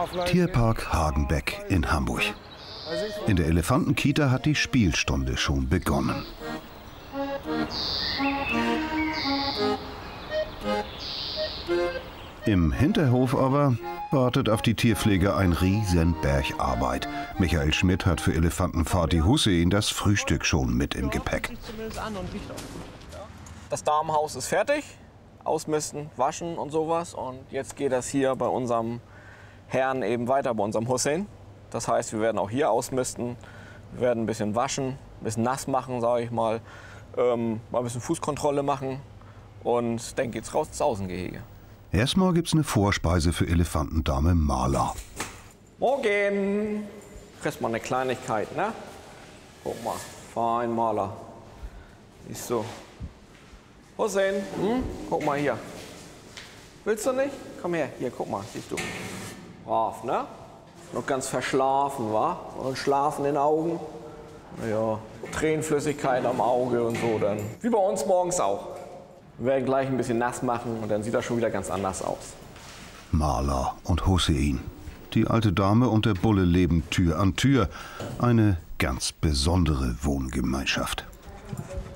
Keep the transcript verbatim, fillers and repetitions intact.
Tierpark Hagenbeck in Hamburg. In der Elefantenkita hat die Spielstunde schon begonnen. Im Hinterhof aber wartet auf die Tierpfleger ein Riesenberg Arbeit. Michael Schmidt hat für Elefantenvati Hussein das Frühstück schon mit im Gepäck. Das Damenhaus ist fertig. Ausmisten, waschen und sowas. Und jetzt geht das hier bei unserem Herrn eben weiter, bei unserem Hussein. Das heißt, wir werden auch hier ausmisten, wir werden ein bisschen waschen, ein bisschen nass machen, sage ich mal, ähm, mal ein bisschen Fußkontrolle machen und dann geht's raus ins Außengehege. Erstmal gibt's eine Vorspeise für Elefantendame Marla. Morgen! Kriegst mal eine Kleinigkeit, ne? Guck mal, fein Marla. Siehst du. Hussein, hm? Guck mal hier. Willst du nicht? Komm her, hier, guck mal, siehst du. Brav, ne? Noch ganz verschlafen, wa? Und Schlafen in den Augen. Ja, Tränenflüssigkeit am Auge und so dann. Wie bei uns morgens auch. Wir werden gleich ein bisschen nass machen und dann sieht das schon wieder ganz anders aus. Marla und Hussein. Die alte Dame und der Bulle leben Tür an Tür. Eine ganz besondere Wohngemeinschaft.